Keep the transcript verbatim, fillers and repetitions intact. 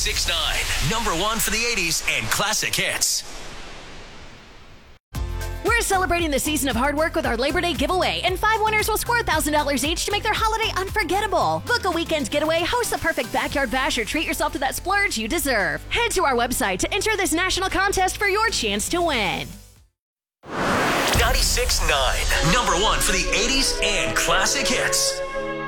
ninety-six point nine, number one for the eighties and classic hits. We're celebrating the season of hard work with our Labor Day giveaway, and five winners will score one thousand dollars each to make their holiday unforgettable. Book a weekend getaway, host the perfect backyard bash, or treat yourself to that splurge you deserve. Head to our website to enter this national contest for your chance to win. ninety-six point nine, number one for the eighties and classic hits.